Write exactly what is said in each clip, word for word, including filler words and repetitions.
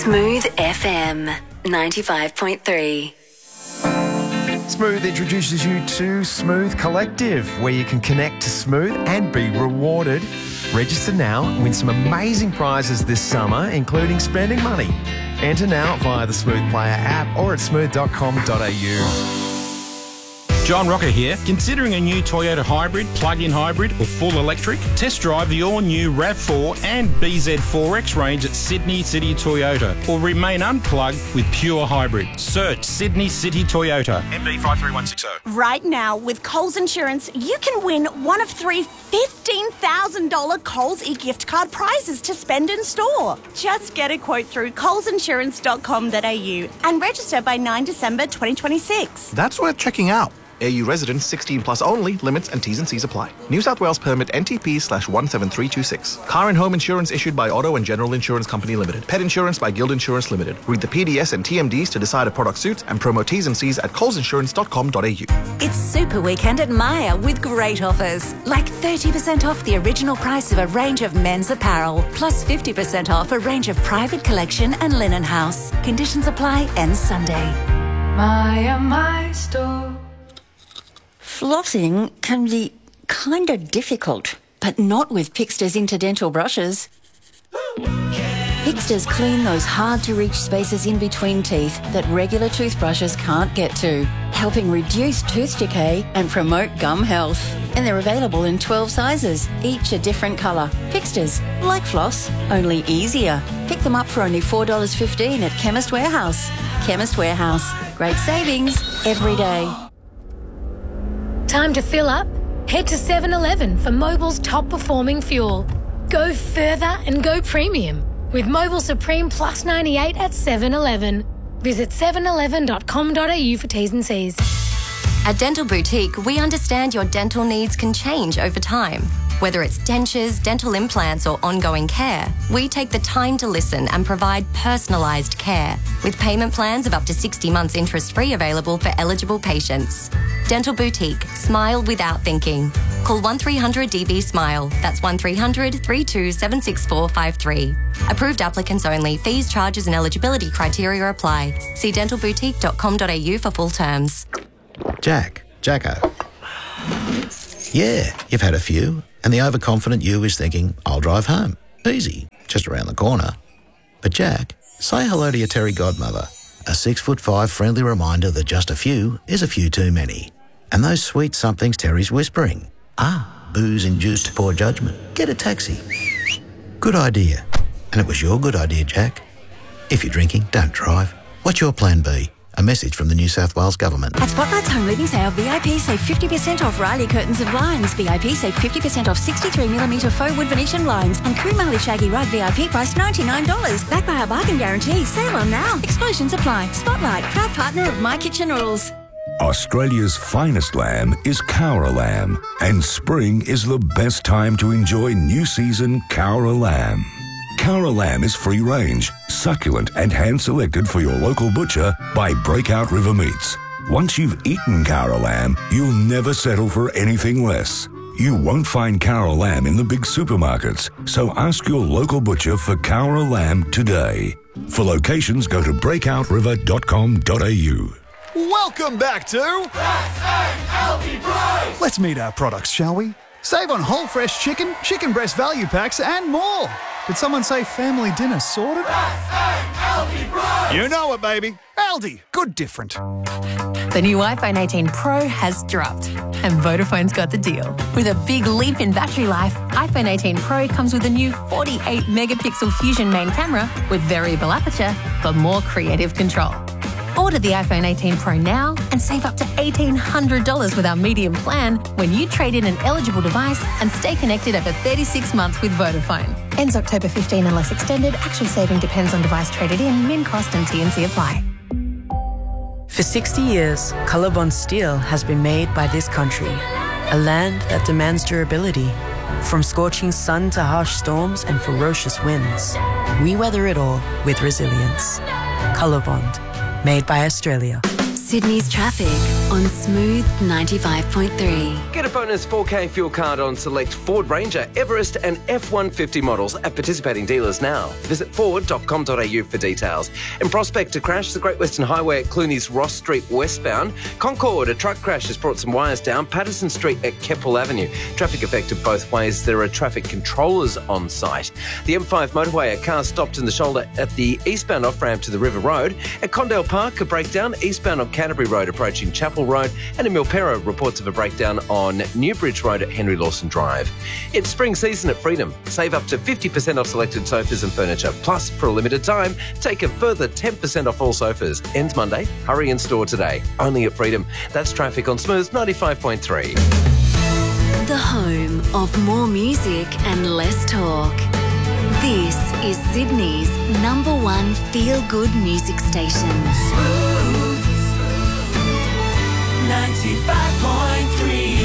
Smooth F M ninety-five point three. Smooth introduces you to Smooth Collective, where you can connect to Smooth and be rewarded. Register now and win some amazing prizes this summer, including spending money. Enter now via the Smooth Player app or at smooth dot com dot a u. John Rocker here. Considering a new Toyota hybrid, plug-in hybrid or full electric? Test drive the all-new RAV four and B Z four X range at Sydney City Toyota, or remain unplugged with pure hybrid. Search Sydney City Toyota. M B five three one six zero. Right now, with Coles Insurance, you can win one of three fifteen thousand dollars Coles e-gift card prizes to spend in store. Just get a quote through coles insurance dot com dot a u and register by ninth of December twenty twenty-six. That's worth checking out. A U residents sixteen plus only. Limits and T's and C's apply. New South Wales permit N T P slash one seven three two six. Car and home insurance issued by Auto and General Insurance Company Limited. Pet insurance by Guild Insurance Limited. Read the P D S and T M Ds to decide a product suits and promo T's and C's at coles insurance dot com dot a u. It's Super Weekend at Myer with great offers, like thirty percent off the original price of a range of men's apparel, plus fifty percent off a range of private collection and linen house. Conditions apply, ends Sunday. Myer, my store. Flossing can be kind of difficult, but not with Pixter's Interdental brushes. Pixter's clean those hard-to-reach spaces in between teeth that regular toothbrushes can't get to, helping reduce tooth decay and promote gum health. And they're available in twelve sizes, each a different colour. Pixter's, like floss, only easier. Pick them up for only four dollars fifteen at Chemist Warehouse. Chemist Warehouse, great savings every day. Time to fill up? Head to seven eleven for Mobil's top performing fuel. Go further and go premium with Mobil Supreme Plus ninety-eight at seven eleven. Visit seven eleven dot com dot a u for T's and C's. At Dental Boutique, we understand your dental needs can change over time. Whether it's dentures, dental implants, or ongoing care, we take the time to listen and provide personalised care, with payment plans of up to sixty months interest-free available for eligible patients. Dental Boutique. Smile without thinking. Call one three hundred D B SMILE. That's one three hundred, three two seven six four five three. Approved applicants only. Fees, charges and eligibility criteria apply. See dental boutique dot com dot a u for full terms. Jack. Jacko. Yeah, you've had a few, and the overconfident you is thinking, I'll drive home. Easy, just around the corner. But Jack, say hello to your Terry godmother. A six foot five friendly reminder that just a few is a few too many. And those sweet somethings Terry's whispering. Ah, booze-induced poor judgment. Get a taxi. Good idea. And it was your good idea, Jack. If you're drinking, don't drive. What's your plan B? A message from the New South Wales Government. At Spotlight's Home Living Sale, V I P save fifty percent off Riley curtains and blinds. V I P save fifty percent off sixty-three millimetre faux wood Venetian blinds. And Kumali Shaggy Rug V I P price ninety-nine dollars. Backed by our bargain guarantee. Sale on now. Exclusions apply. Spotlight, proud partner of My Kitchen Rules. Australia's finest lamb is Cowra lamb, and spring is the best time to enjoy new season Cowra lamb. Cowra lamb is free-range, succulent and hand-selected for your local butcher by Breakout River Meats. Once you've eaten Cowra lamb, you'll never settle for anything less. You won't find Cowra lamb in the big supermarkets, so ask your local butcher for Cowra lamb today. For locations, go to breakout river dot com dot a u. Welcome back to... Let's meet our products, shall we? Save on whole fresh chicken, chicken breast value packs and more. Did someone say family dinner sorted? You know it, baby. Aldi. Good different. The new iPhone eighteen Pro has dropped, and Vodafone's got the deal. With a big leap in battery life, iPhone eighteen Pro comes with a new forty-eight megapixel Fusion main camera with variable aperture for more creative control. Order the iPhone eighteen Pro now and save up to eighteen hundred dollars with our medium plan when you trade in an eligible device and stay connected over thirty-six months with Vodafone. Ends October fifteenth unless extended. Actual saving depends on device traded in. Min cost and T and C apply. For sixty years, Colorbond steel has been made by this country, a land that demands durability. From scorching sun to harsh storms and ferocious winds, we weather it all with resilience. Colorbond. Made by Australia. Sydney's traffic on Smooth ninety-five point three. Get a bonus four K fuel card on select Ford Ranger, Everest and F one fifty models at participating dealers now. Visit ford dot com dot a u for details. In Prospect, to crash the Great Western Highway at Clooney's Ross Street westbound. Concord, a truck crash has brought some wires down. Patterson Street at Keppel Avenue. Traffic affected both ways. There are traffic controllers on site. The M five motorway, a car stopped in the shoulder at the eastbound off-ramp to the River Road. At Condell Park, a breakdown eastbound on Canterbury Road approaching Chapel Road. And in Milperra, reports of a breakdown on Newbridge Road at Henry Lawson Drive. It's spring season at Freedom. Save up to fifty percent off selected sofas and furniture. Plus, for a limited time, take a further ten percent off all sofas. Ends Monday. Hurry in store today. Only at Freedom. That's traffic on Smooth ninety-five point three. The home of more music and less talk. This is Sydney's number one feel-good music station. Smooth ninety-five point three.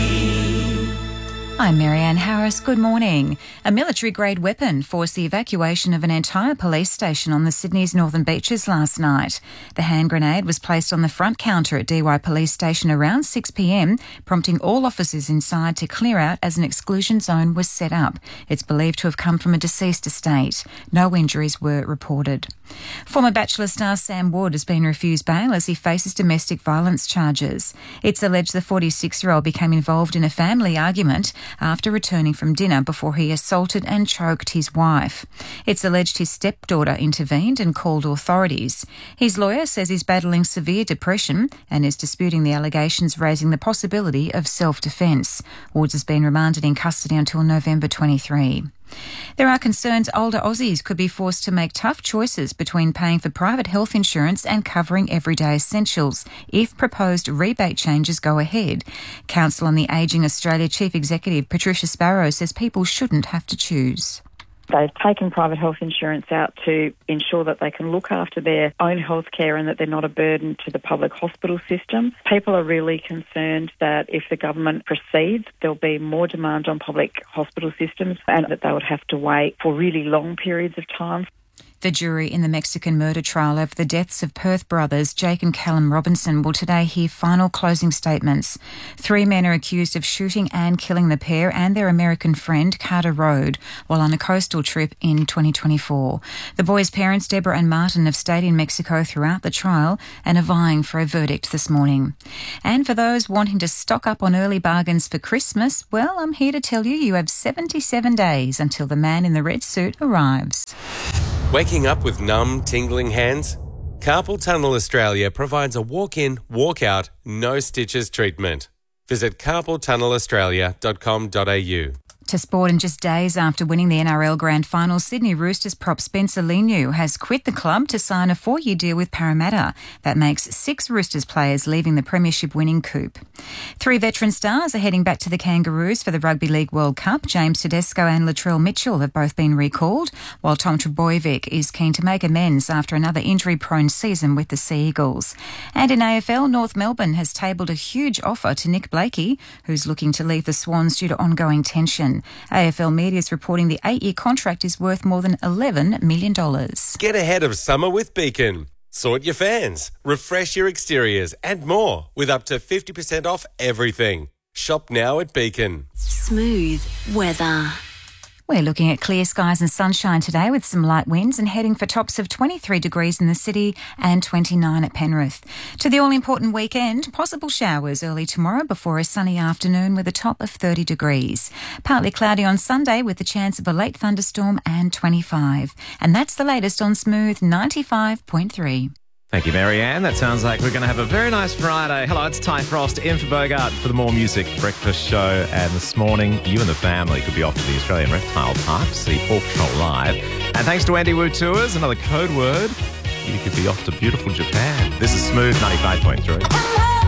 I'm Marianne Harris. Good morning. A military-grade weapon forced the evacuation of an entire police station on the Sydney's Northern Beaches last night. The hand grenade was placed on the front counter at D Y Police Station around six p m, prompting all officers inside to clear out as an exclusion zone was set up. It's believed to have come from a deceased estate. No injuries were reported. Former Bachelor star Sam Wood has been refused bail as he faces domestic violence charges. It's alleged the forty-six-year-old became involved in a family argument after returning from dinner before he assaulted and choked his wife. It's alleged his stepdaughter intervened and called authorities. His lawyer says he's battling severe depression and is disputing the allegations, raising the possibility of self-defence. Woods has been remanded in custody until November twenty-third. There are concerns older Aussies could be forced to make tough choices between paying for private health insurance and covering everyday essentials if proposed rebate changes go ahead. Council on the Ageing Australia Chief Executive Patricia Sparrow says people shouldn't have to choose. They've taken private health insurance out to ensure that they can look after their own health care and that they're not a burden to the public hospital system. People are really concerned that if the government proceeds, there'll be more demand on public hospital systems and that they would have to wait for really long periods of time. The jury in the Mexican murder trial over the deaths of Perth brothers Jake and Callum Robinson will today hear final closing statements. Three men are accused of shooting and killing the pair and their American friend Carter Road while on a coastal trip in twenty twenty-four. The boys' parents, Deborah and Martin, have stayed in Mexico throughout the trial and are vying for a verdict this morning. And for those wanting to stock up on early bargains for Christmas, well, I'm here to tell you you have seventy-seven days until the man in the red suit arrives. Waking up with numb, tingling hands? Carpal Tunnel Australia provides a walk-in, walk-out, no stitches treatment. Visit carpal tunnel australia dot com dot a u. To sport, in just days after winning the N R L Grand Final, Sydney Roosters prop Spencer Leniu has quit the club to sign a four-year deal with Parramatta. That makes six Roosters players leaving the premiership-winning coup. Three veteran stars are heading back to the Kangaroos for the Rugby League World Cup. James Tedesco and Latrell Mitchell have both been recalled, while Tom Trbojevic is keen to make amends after another injury-prone season with the Sea Eagles. And in A F L, North Melbourne has tabled a huge offer to Nick Blakey, who's looking to leave the Swans due to ongoing tension. A F L Media is reporting the eight-year contract is worth more than eleven million dollars. Get ahead of summer with Beacon. Sort your fans, refresh your exteriors and more with up to fifty percent off everything. Shop now at Beacon. Smooth weather. We're looking at clear skies and sunshine today with some light winds and heading for tops of twenty-three degrees in the city and twenty-nine at Penrith. To the all-important weekend, possible showers early tomorrow before a sunny afternoon with a top of thirty degrees. Partly cloudy on Sunday with the chance of a late thunderstorm and twenty-five. And that's the latest on Smooth ninety-five point three. Thank you, Marianne. That sounds like we're going to have a very nice Friday. Hello, it's Ty Frost in for Bogart for the More Music Breakfast Show. And this morning, you and the family could be off to the Australian Reptile Park to see Paw Patrol live. And thanks to Andy Wu Tours, another code word, you could be off to beautiful Japan. This is Smooth ninety-five point three.